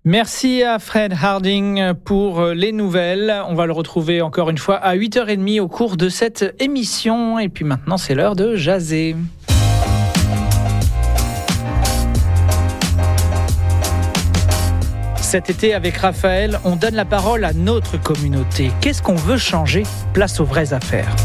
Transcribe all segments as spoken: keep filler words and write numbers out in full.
Merci à Fred Harding pour les nouvelles. On va le retrouver encore une fois à huit heures trente au cours de cette émission. Et puis maintenant, c'est l'heure de jaser. Cet été, avec Raphaël, on donne la parole à notre communauté. Qu'est-ce qu'on veut changer? Place aux vraies affaires.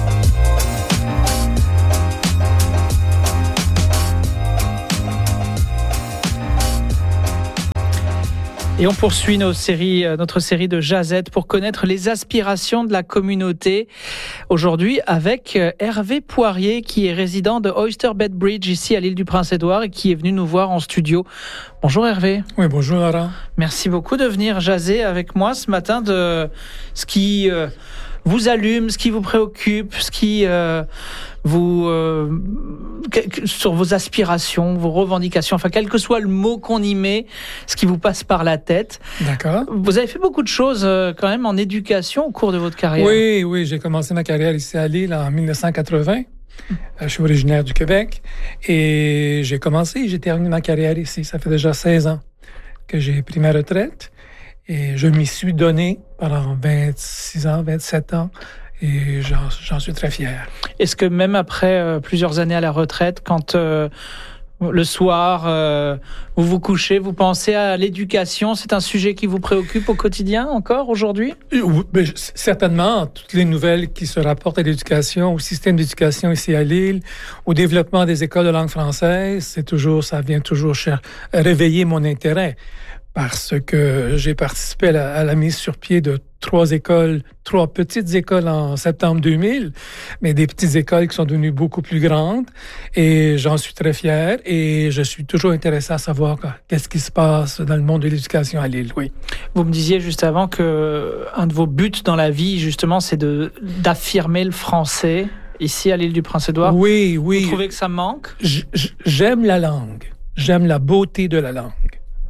Et on poursuit nos séries, notre série de Jazette pour connaître les aspirations de la communauté. Aujourd'hui avec Hervé Poirier, qui est résident de Oyster Bay Bridge ici à l'île du Prince-Édouard et qui est venu nous voir en studio. Bonjour Hervé. Oui, bonjour Lara. Merci beaucoup de venir jaser avec moi ce matin de ce qui euh, vous allume, ce qui vous préoccupe, ce qui euh, vous euh, sur vos aspirations, vos revendications, enfin quel que soit le mot qu'on y met, ce qui vous passe par la tête. D'accord. Vous avez fait beaucoup de choses euh, quand même en éducation au cours de votre carrière. Oui, oui, j'ai commencé ma carrière ici à Lille en dix-neuf cent quatre-vingts. Euh, je suis originaire du Québec et j'ai commencé, j'ai terminé ma carrière ici. Ça fait déjà seize ans que j'ai pris ma retraite et je m'y suis donné pendant vingt-six ans, vingt-sept ans. Et j'en, j'en suis très fier. Est-ce que même après euh, plusieurs années à la retraite, quand euh, le soir, euh, vous vous couchez, vous pensez à l'éducation, c'est un sujet qui vous préoccupe au quotidien encore aujourd'hui? Oui, ben, certainement, toutes les nouvelles qui se rapportent à l'éducation, au système d'éducation ici à Lille, au développement des écoles de langue française, c'est toujours, ça vient toujours cher, réveiller mon intérêt. Parce que j'ai participé à la, à la mise sur pied de trois écoles, trois petites écoles en septembre deux mille, mais des petites écoles qui sont devenues beaucoup plus grandes. Et j'en suis très fier et je suis toujours intéressé à savoir qu'est-ce qui se passe dans le monde de l'éducation à Lille, oui. Vous me disiez juste avant que un de vos buts dans la vie, justement, c'est de, d'affirmer le français ici à l'île du Prince-Édouard. Oui, oui. Vous trouvez que ça manque? J'aime la langue. J'aime la beauté de la langue.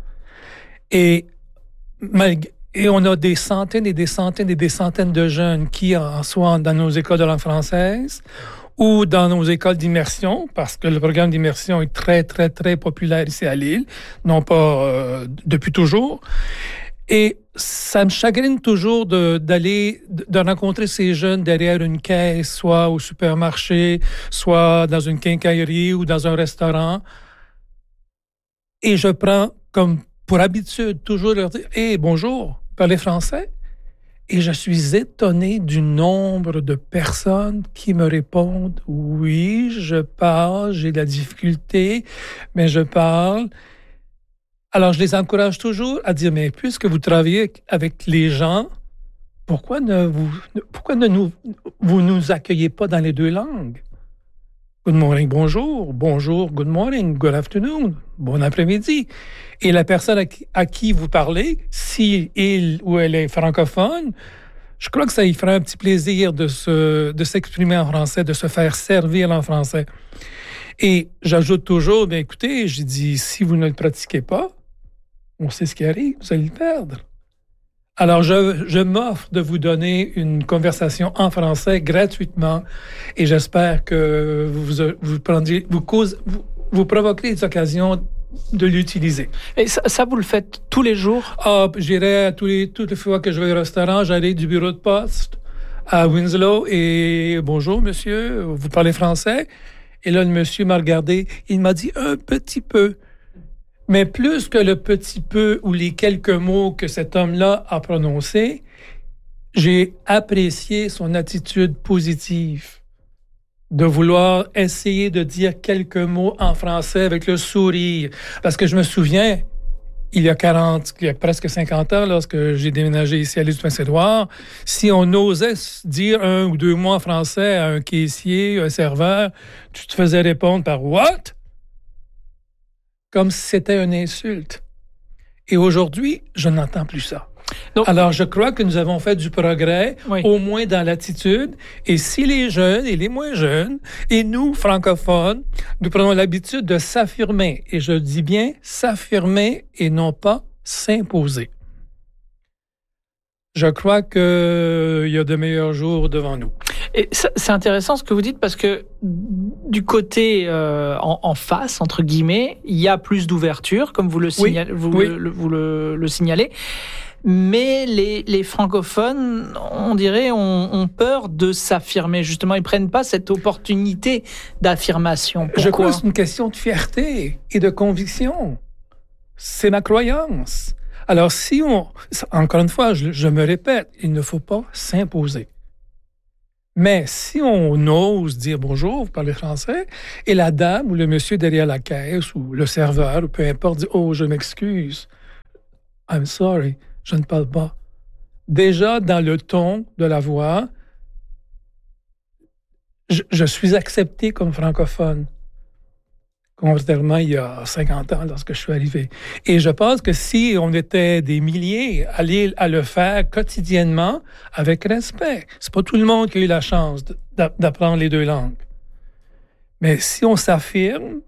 Et, et on a des centaines et des centaines et des centaines de jeunes qui, en soit dans nos écoles de langue française ou dans nos écoles d'immersion, parce que le programme d'immersion est très, très, très populaire ici à Lille, non pas euh, depuis toujours. Et ça me chagrine toujours de, d'aller, de rencontrer ces jeunes derrière une caisse, soit au supermarché, soit dans une quincaillerie ou dans un restaurant. Et je prends comme pour habitude, toujours leur dire « Hey, bonjour, vous parlez français? » Et je suis étonné du nombre de personnes qui me répondent « Oui, je parle, j'ai de la difficulté, mais je parle. » Alors, je les encourage toujours à dire « Mais puisque vous travaillez avec les gens, pourquoi ne vous, pourquoi ne nous, vous nous accueillez pas dans les deux langues? » Good morning, bonjour. Bonjour, good morning, good afternoon. Bon après-midi. Et la personne à qui, à qui vous parlez, si il ou elle est francophone, je crois que ça y fera un petit plaisir de, se, de s'exprimer en français, de se faire servir en français. Et j'ajoute toujours, bien écoutez, j'ai dit, si vous ne le pratiquez pas, on sait ce qui arrive, vous allez le perdre. Alors, je, je m'offre de vous donner une conversation en français gratuitement et j'espère que vous, vous, prendrez, vous, cause, vous, vous provoquerez des occasions de l'utiliser. Et ça, ça, vous le faites tous les jours? Ah, j'irai tous les, toutes les fois que je vais au restaurant, j'arrive du bureau de poste à Winslow et « Bonjour, monsieur, vous parlez français? » Et là, le monsieur m'a regardé, il m'a dit « Un petit peu. » Mais plus que le petit peu ou les quelques mots que cet homme-là a prononcés, j'ai apprécié son attitude positive de vouloir essayer de dire quelques mots en français avec le sourire. Parce que je me souviens, il y a quarante, il y a presque cinquante ans, lorsque j'ai déménagé ici à l'île du Prince-Édouard, si on osait dire un ou deux mots en français à un caissier, un serveur, tu te faisais répondre par « What? » Comme si c'était une insulte. Et aujourd'hui, je n'entends plus ça. Donc, alors, je crois que nous avons fait du progrès, oui. Au moins dans l'attitude. Et si les jeunes et les moins jeunes, et nous, francophones, nous prenons l'habitude de s'affirmer, et je dis bien s'affirmer et non pas s'imposer. Je crois qu'il y a de meilleurs jours devant nous. Et ça, c'est intéressant ce que vous dites parce que du côté euh, en, en face, entre guillemets, il y a plus d'ouverture, comme vous le, signal, oui, vous, oui. Le, vous le, le signalez. Mais les, les francophones, on dirait, ont, ont peur de s'affirmer. Justement, ils prennent pas cette opportunité d'affirmation. Pourquoi? Je crois que c'est une question de fierté et de conviction. C'est ma croyance. Alors, si on... Encore une fois, je, je me répète, il ne faut pas s'imposer. Mais si on ose dire bonjour, vous parlez français, et la dame ou le monsieur derrière la caisse ou le serveur, ou peu importe, dit « Oh, je m'excuse. I'm sorry. » Je ne parle pas. Déjà, dans le ton de la voix, je, je suis accepté comme francophone. Contrairement il y a cinquante ans, lorsque je suis arrivé. Et je pense que si on était des milliers à, aller, à le faire quotidiennement, avec respect, c'est pas tout le monde qui a eu la chance d'apprendre les deux langues. Mais si on s'affirme,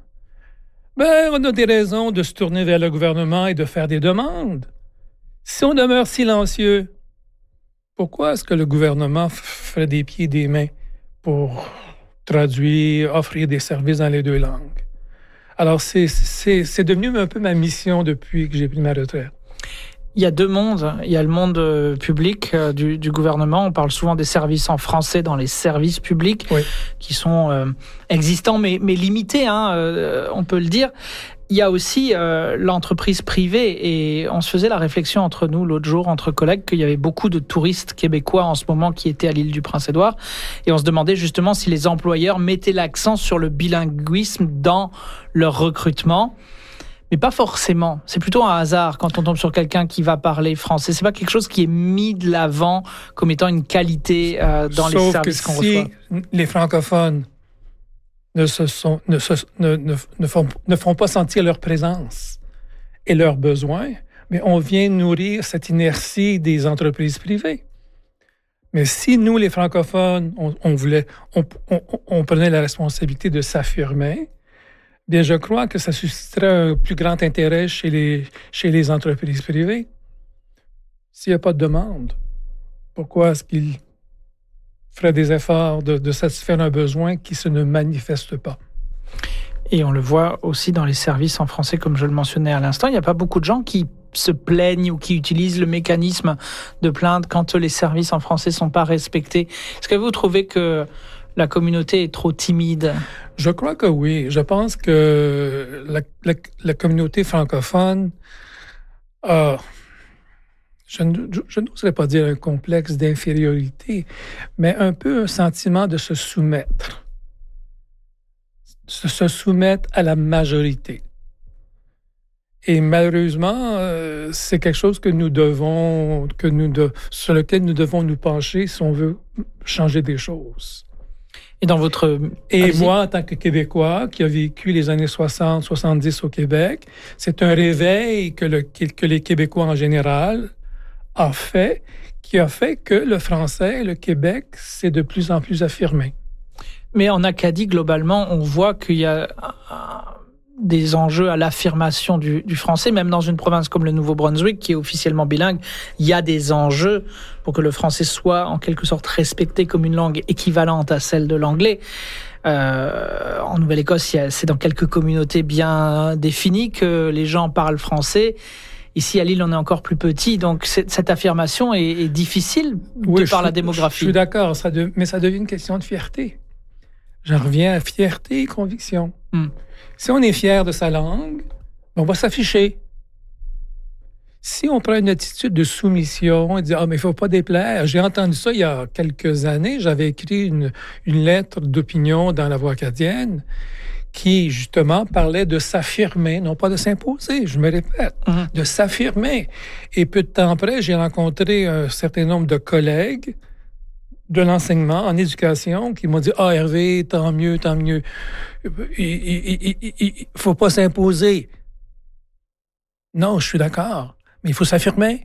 ben, on a des raisons de se tourner vers le gouvernement et de faire des demandes. Si on demeure silencieux, pourquoi est-ce que le gouvernement ferait des pieds et des mains pour traduire, offrir des services dans les deux langues? Alors, c'est, c'est, c'est devenu un peu ma mission depuis que j'ai pris ma retraite. Il y a deux mondes. Il y a le monde public euh, du, du gouvernement. On parle souvent des services en français dans les services publics, oui, qui sont euh, existants, mais, mais limités, hein, euh, on peut le dire. Il y a aussi euh, l'entreprise privée, et on se faisait la réflexion entre nous l'autre jour, entre collègues, qu'il y avait beaucoup de touristes québécois en ce moment qui étaient à l'île du Prince-Édouard, et on se demandait justement si les employeurs mettaient l'accent sur le bilinguisme dans leur recrutement. Mais pas forcément. C'est plutôt un hasard quand on tombe sur quelqu'un qui va parler français. C'est pas quelque chose qui est mis de l'avant comme étant une qualité euh, dans Sauf les services qu'on si reçoit. Les francophones ne, se sont, ne, se, ne, ne, ne, font, ne font pas sentir leur présence et leurs besoins, mais on vient nourrir cette inertie des entreprises privées. Mais si nous, les francophones, on, on, voulait, on, on, on prenait la responsabilité de s'affirmer, bien, je crois que ça susciterait un plus grand intérêt chez les, chez les entreprises privées. S'il n'y a pas de demande, pourquoi est-ce qu'ils feraient des efforts de, de satisfaire un besoin qui se ne manifeste pas? Et on le voit aussi dans les services en français, comme je le mentionnais à l'instant. Il n'y a pas beaucoup de gens qui se plaignent ou qui utilisent le mécanisme de plainte quand les services en français ne sont pas respectés. Est-ce que vous trouvez que la communauté est trop timide? Je crois que oui. Je pense que la, la, la communauté francophone a, je, je, je n'oserais pas dire un complexe d'infériorité, mais un peu un sentiment de se soumettre. Se, se soumettre à la majorité. Et malheureusement, euh, c'est quelque chose que nous devons, que nous de, sur lequel nous devons nous pencher si on veut changer des choses. Et dans votre... Et Allez-y. Moi, en tant que Québécois, qui a vécu les années soixante soixante-dix au Québec, c'est un réveil que, le, que les Québécois en général ont fait, qui a fait que le français, le Québec, s'est de plus en plus affirmé. Mais en Acadie, globalement, on voit qu'il y a des enjeux à l'affirmation du, du français, même dans une province comme le Nouveau-Brunswick, qui est officiellement bilingue, il y a des enjeux pour que le français soit en quelque sorte respecté comme une langue équivalente à celle de l'anglais. Euh, en Nouvelle-Écosse, il y a, c'est dans quelques communautés bien définies que les gens parlent français. Ici, à Lille, on est encore plus petit, donc cette affirmation est, est difficile oui, de par je, la démographie. Je suis d'accord, ça de, mais ça devient une question de fierté. J'en reviens à fierté et conviction. Hmm. Si on est fier de sa langue, on va s'afficher. Si on prend une attitude de soumission et dit « Ah, mais il ne faut pas déplaire », j'ai entendu ça il y a quelques années, j'avais écrit une, une lettre d'opinion dans La Voix acadienne qui, justement, parlait de s'affirmer, non pas de s'imposer, je me répète, mm-hmm. de s'affirmer. Et peu de temps après, j'ai rencontré un certain nombre de collègues de l'enseignement en éducation qui m'ont dit « Ah, Hervé, tant mieux, tant mieux. Il ne faut pas s'imposer. » Non, je suis d'accord, mais il faut s'affirmer.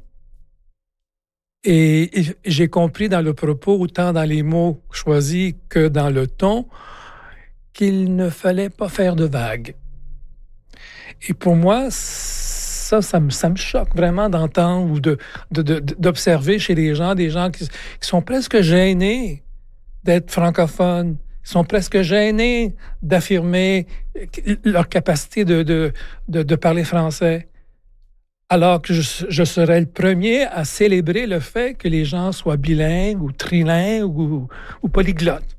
Et, et j'ai compris dans le propos, autant dans les mots choisis que dans le ton, qu'il ne fallait pas faire de vagues. Et pour moi, ça, ça me, ça me choque vraiment d'entendre ou de, de, de, d'observer chez les gens, des gens qui, qui sont presque gênés d'être francophones, ils sont presque gênés d'affirmer leur capacité de, de, de, de parler français. Alors que je, je serais le premier à célébrer le fait que les gens soient bilingues ou trilingues ou, ou polyglottes.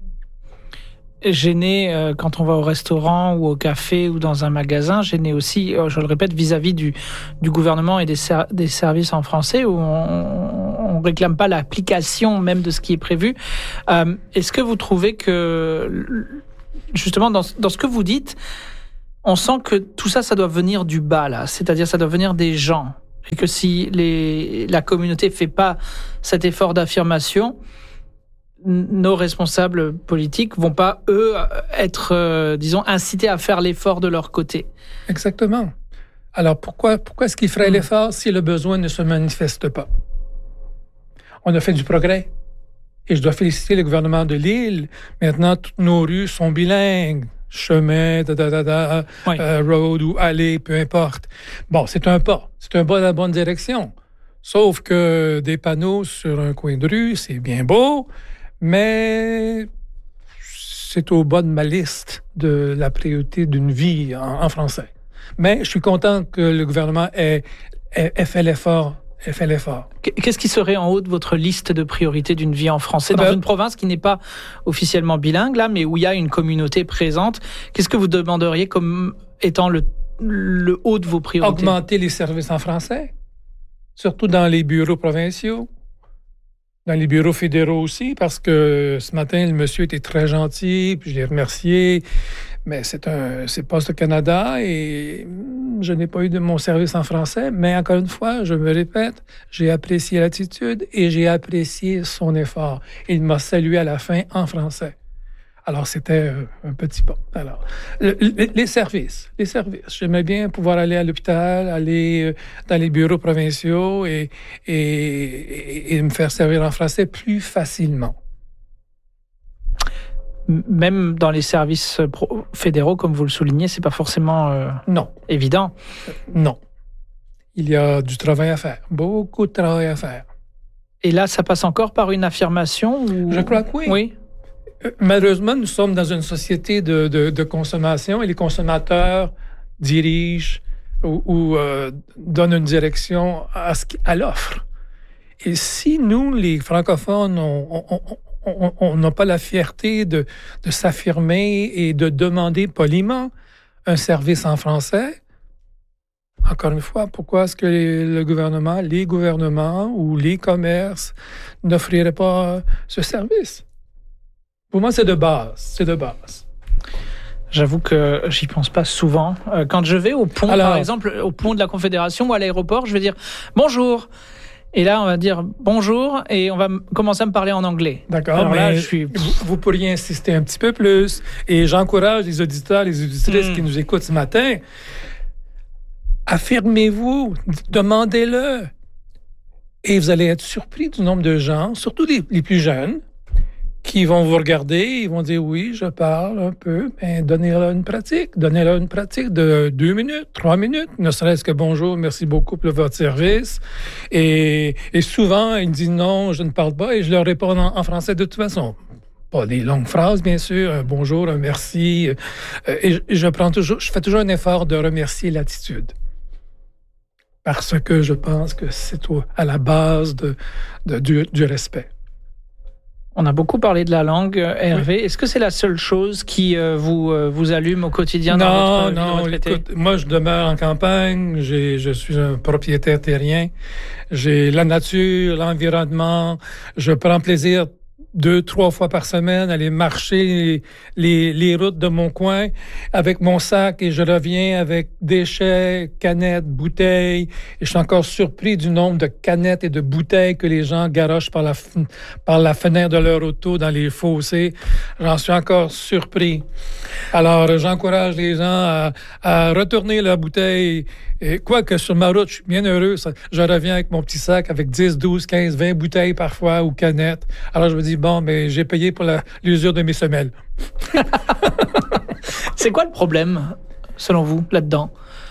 Gêné euh, quand on va au restaurant ou au café ou dans un magasin, gêné aussi, euh, je le répète, vis-à-vis du, du gouvernement et des, ser- des services en français où on ne réclame pas l'application même de ce qui est prévu. Euh, est-ce que vous trouvez que, justement, dans, dans ce que vous dites, on sent que tout ça, ça doit venir du bas, là. C'est-à-dire, ça doit venir des gens. Et que si les, la communauté ne fait pas cet effort d'affirmation, nos responsables politiques vont pas, eux, être, euh, disons, incités à faire l'effort de leur côté. Exactement. Alors, pourquoi, pourquoi est-ce qu'ils feraient mmh. l'effort si le besoin ne se manifeste pas? On a fait du progrès. Et je dois féliciter le gouvernement de l'île. Maintenant, toutes nos rues sont bilingues. Chemin, da, da, da, da, oui. euh, road ou allée, peu importe. Bon, c'est un pas. C'est un pas dans la bonne direction. Sauf que des panneaux sur un coin de rue, c'est bien beau, mais c'est au bas de ma liste de la priorité d'une vie en, en français. Mais je suis content que le gouvernement ait, ait, ait fait l'effort ait fait l'effort. Qu'est-ce qui serait en haut de votre liste de priorités d'une vie en français dans ben, une province qui n'est pas officiellement bilingue, là, mais où il y a une communauté présente? Qu'est-ce que vous demanderiez comme étant le, le haut de vos priorités? Augmenter les services en français, surtout dans les bureaux provinciaux, dans les bureaux fédéraux aussi, parce que ce matin, le monsieur était très gentil, puis je l'ai remercié, mais c'est un c'est Poste Canada et je n'ai pas eu de mon service en français, mais encore une fois, je me répète, j'ai apprécié l'attitude et j'ai apprécié son effort. Il m'a salué à la fin en français. Alors, c'était un petit pas. Alors, le, le, les services, les services. J'aimais bien pouvoir aller à l'hôpital, aller dans les bureaux provinciaux et, et, et, et me faire servir en français plus facilement. Même dans les services fédéraux, comme vous le soulignez, c'est pas forcément euh, non. évident. Euh, non. Il y a du travail à faire. Beaucoup de travail à faire. Et là, ça passe encore par une affirmation ou... Je crois que oui. Oui. Malheureusement, nous sommes dans une société de, de, de consommation et les consommateurs dirigent ou, ou euh, donnent une direction à, ce, à l'offre. Et si nous, les francophones, on, on, on, on n'a pas la fierté de, de s'affirmer et de demander poliment un service en français, encore une fois, pourquoi est-ce que le gouvernement, les gouvernements ou les commerces n'offriraient pas ce service? Pour moi, c'est de base. C'est de base. J'avoue que j'y pense pas souvent. Quand je vais au pont, Alors, par exemple, au pont de la Confédération ou à l'aéroport, je vais dire « bonjour ». Et là, on va dire « bonjour » et on va commencer à me parler en anglais. D'accord, Alors mais là, je suis... vous, vous pourriez insister un petit peu plus. Et j'encourage les auditeurs, les auditrices mmh. qui nous écoutent ce matin. Affirmez-vous, demandez-le. Et vous allez être surpris du nombre de gens, surtout les, les plus jeunes, qui vont vous regarder, ils vont dire « oui, je parle un peu », mais donnez-leur une pratique. Donnez-leur une pratique de deux minutes, trois minutes, ne serait-ce que « bonjour, merci beaucoup pour votre service ». Et, et souvent, ils disent « non, je ne parle pas » et je leur réponds en, en français de toute façon. Pas des longues phrases, bien sûr, un bonjour, un merci. Et je, prends toujours, je fais toujours un effort de remercier l'attitude. Parce que je pense que c'est à la base de, de, du, du respect. On a beaucoup parlé de la langue, Hervé. Oui. Est-ce que c'est la seule chose qui euh, vous, euh, vous allume au quotidien non, dans votre, non, dans votre été? Écoute, moi, je demeure en campagne. J'ai, je suis un propriétaire terrien. J'ai la nature, l'environnement. Je prends plaisir deux, trois fois par semaine, aller marcher les, les, les routes de mon coin avec mon sac et je reviens avec déchets, canettes, bouteilles. Et je suis encore surpris du nombre de canettes et de bouteilles que les gens garochent par la, par la fenêtre de leur auto dans les fossés. J'en suis encore surpris. Alors, j'encourage les gens à, à retourner la bouteille. Et quoique sur ma route, je suis bien heureux. Ça, je reviens avec mon petit sac avec dix, douze, quinze, vingt bouteilles parfois ou canettes. Alors, je me dis, bon, mais j'ai payé pour la, l'usure de mes semelles. C'est quoi le problème, selon vous, là-dedans?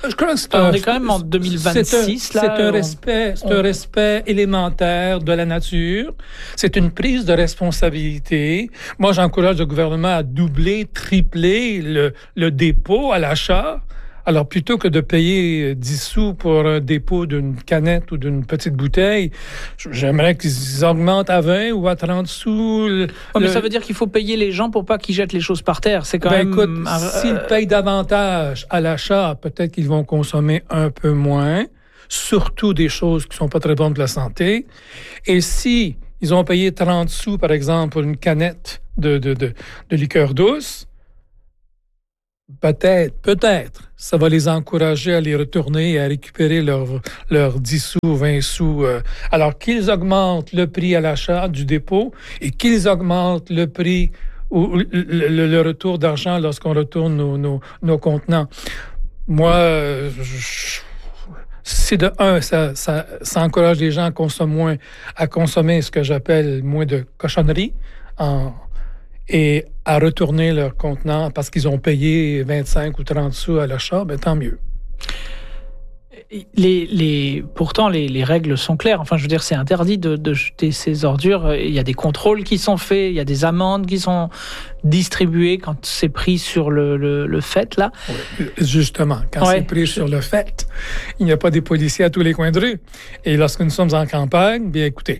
Je crois que c'est on un, est quand même en deux mille vingt-six. C'est un, là, c'est un on, respect, c'est on... un respect élémentaire de la nature. C'est une prise de responsabilité. Moi, j'encourage le gouvernement à doubler, tripler le, le dépôt à l'achat. Alors, plutôt que de payer dix sous pour un dépôt d'une canette ou d'une petite bouteille, j'aimerais qu'ils augmentent à vingt ou à trente sous. Le, oh, mais ça veut dire qu'il faut payer les gens pour pas qu'ils jettent les choses par terre. C'est quand ben même... écoute, euh, s'ils payent davantage à l'achat, peut-être qu'ils vont consommer un peu moins, surtout des choses qui sont pas très bonnes pour la santé. Et si ils ont payé trente sous, par exemple, pour une canette de, de, de, de liqueur douce, Peut-être, peut-être, ça va les encourager à les retourner et à récupérer leurs leur dix sous, vingt sous. Euh, alors qu'ils augmentent le prix à l'achat du dépôt et qu'ils augmentent le prix ou le, le, le retour d'argent lorsqu'on retourne nos, nos, nos contenants. Moi, euh, je, c'est de un, ça, ça, ça encourage les gens à consommer moins, à consommer ce que j'appelle moins de cochonneries en et à retourner leur contenant parce qu'ils ont payé vingt-cinq ou trente sous à l'achat, ben tant mieux. Les, les, pourtant, les, les règles sont claires. Enfin, je veux dire, c'est interdit de, de jeter ces ordures. Il y a des contrôles qui sont faits, il y a des amendes qui sont distribuées quand c'est pris sur le, le, le fait, là. Oui, justement, quand ouais. c'est pris sur le fait, il n'y a pas des policiers à tous les coins de rue. Et lorsque nous sommes en campagne, bien écoutez,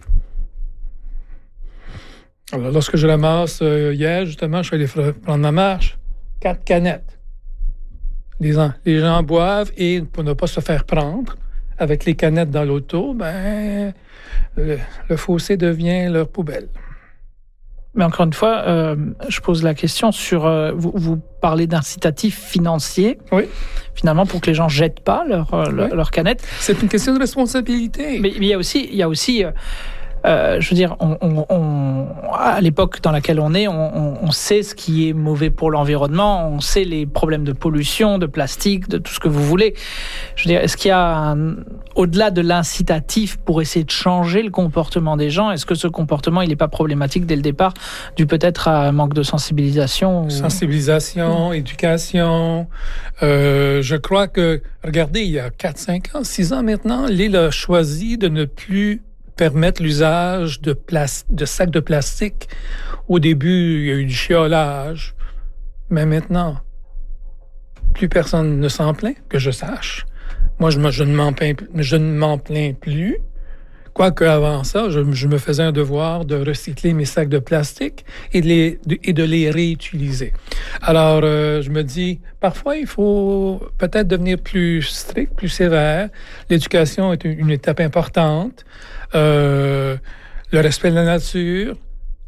alors, lorsque je ramasse euh, hier, justement, je suis allé prendre ma marche, quatre canettes. Les gens, les gens boivent et pour ne pas se faire prendre avec les canettes dans l'auto, ben, le, le fossé devient leur poubelle. Mais encore une fois, euh, je pose la question sur... Euh, vous, vous parlez d'incitatifs financiers, oui. finalement, pour que les gens ne jettent pas leurs leur, oui. leur canettes. C'est une question de responsabilité. Mais, mais il y a aussi... Il y a aussi euh, Euh, je veux dire, on, on, on, à l'époque dans laquelle on est, on, on sait ce qui est mauvais pour l'environnement, on sait les problèmes de pollution, de plastique, de tout ce que vous voulez. Je veux dire, est-ce qu'il y a, un, au-delà de l'incitatif pour essayer de changer le comportement des gens, est-ce que ce comportement, il n'est pas problématique dès le départ, dû peut-être à un manque de sensibilisation ou... Sensibilisation, mmh. éducation. Euh, je crois que, regardez, il y a quatre, cinq ans, six ans maintenant, l'île a choisi de ne plus permettre l'usage de, plas- de sacs de plastique. Au début, il y a eu du chiolage, mais maintenant, plus personne ne s'en plaint, que je sache. Moi, je, me, je, ne, m'en plains, je ne m'en plains plus. Quoique avant ça, je, je me faisais un devoir de recycler mes sacs de plastique et de les, de, et de les réutiliser. Alors, euh, je me dis, parfois, il faut peut-être devenir plus strict, plus sévère. L'éducation est une, une étape importante. Euh, le respect de la nature,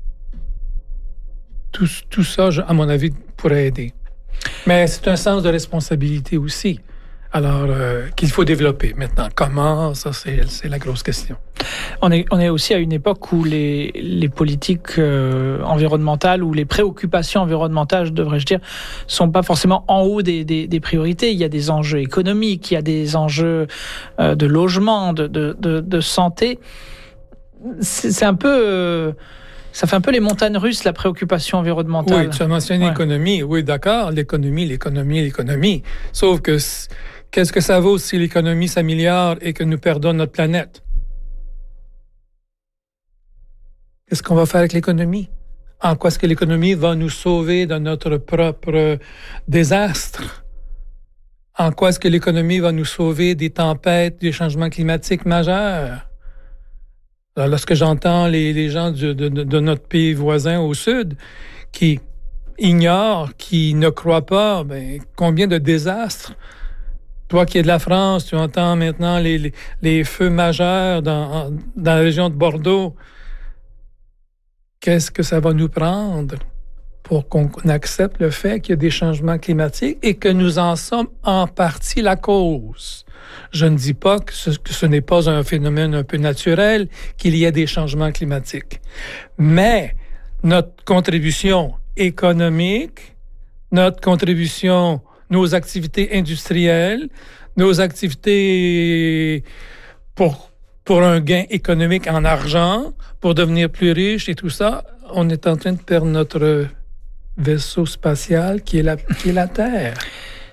tout, tout ça, à mon avis, pourrait aider. Mais c'est un sens de responsabilité aussi. Alors, euh, qu'il faut développer maintenant. Comment? Ça, c'est, c'est la grosse question. On est, on est aussi à une époque où les, les politiques euh, environnementales ou les préoccupations environnementales, devrais-je dire, sont pas forcément en haut des, des, des priorités. Il y a des enjeux économiques, il y a des enjeux euh, de logement, de, de, de, de santé. C'est, c'est un peu... Euh, Ça fait un peu les montagnes russes, la préoccupation environnementale. Oui, tu as mentionné ouais. l'économie. Oui, d'accord, l'économie, l'économie, l'économie. Sauf que qu'est-ce que ça vaut si l'économie s'améliore et que nous perdons notre planète? Qu'est-ce qu'on va faire avec l'économie? En quoi est-ce que l'économie va nous sauver de notre propre désastre? En quoi est-ce que l'économie va nous sauver des tempêtes, des changements climatiques majeurs? Alors, lorsque j'entends les, les gens de, de, de notre pays voisin au sud qui ignorent, qui ne croient pas, ben, combien de désastres. Toi qui es de la France, tu entends maintenant les, les, les feux majeurs dans, dans la région de Bordeaux. Qu'est-ce que ça va nous prendre pour qu'on accepte le fait qu'il y a des changements climatiques et que nous en sommes en partie la cause? Je ne dis pas que ce, que ce n'est pas un phénomène un peu naturel qu'il y ait des changements climatiques. Mais notre contribution économique, notre contribution, nos activités industrielles, nos activités pour, pour un gain économique en argent, pour devenir plus riche et tout ça, on est en train de perdre notre vaisseau spatial qui est la, qui est la Terre.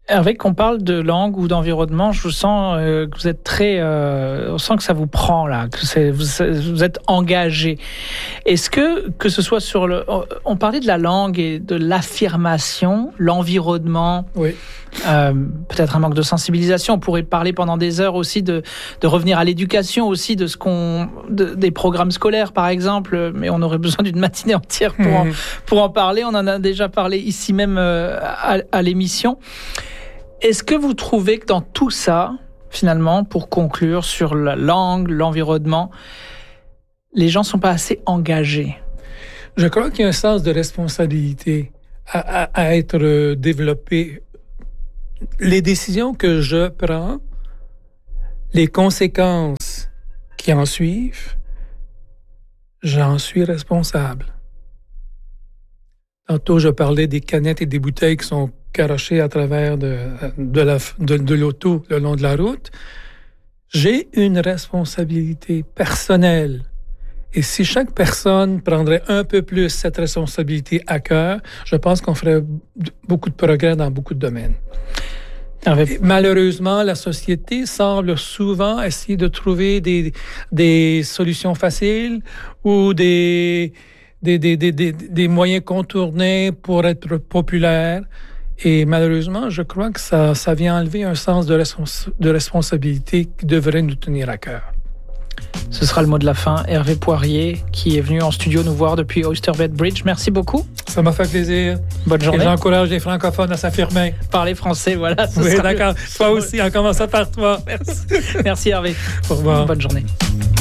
Hervé, qu'on parle de langue ou d'environnement, je vous sens euh, que vous êtes très... Euh, on sent que ça vous prend, là, que c'est, vous, vous êtes engagé. Est-ce que, que ce soit sur le... On parlait de la langue et de l'affirmation, l'environnement, oui. euh, peut-être un manque de sensibilisation. On pourrait parler pendant des heures aussi de, de revenir à l'éducation, aussi de ce qu'on... De, des programmes scolaires, par exemple, mais on aurait besoin d'une matinée entière pour, mmh. en, pour en parler. On en a déjà parlé ici même euh, à, à l'émission. Est-ce que vous trouvez que dans tout ça, finalement, pour conclure sur la langue, l'environnement, les gens ne sont pas assez engagés? Je crois qu'il y a un sens de responsabilité à, à, à être développé. Les décisions que je prends, les conséquences qui en suivent, j'en suis responsable. Tantôt, je parlais des canettes et des bouteilles qui sont garochées à travers de, de, la, de, de l'auto le long de la route. J'ai une responsabilité personnelle. Et si chaque personne prendrait un peu plus cette responsabilité à cœur, je pense qu'on ferait beaucoup de progrès dans beaucoup de domaines. Et malheureusement, la société semble souvent essayer de trouver des, des solutions faciles ou des... Des, des, des, des, des moyens contournés pour être populaire. Et malheureusement, je crois que ça, ça vient enlever un sens de, respons- de responsabilité qui devrait nous tenir à cœur. Ce sera le mot de la fin. Hervé Poirier, qui est venu en studio nous voir depuis Oyster Bay Bridge. Merci beaucoup. Ça m'a fait plaisir. Bonne journée. Et j'encourage les francophones à s'affirmer. Parler français, voilà. Oui, d'accord. Le... Toi aussi, en commençant par toi. Merci. Merci Hervé. Au revoir. Bonne journée.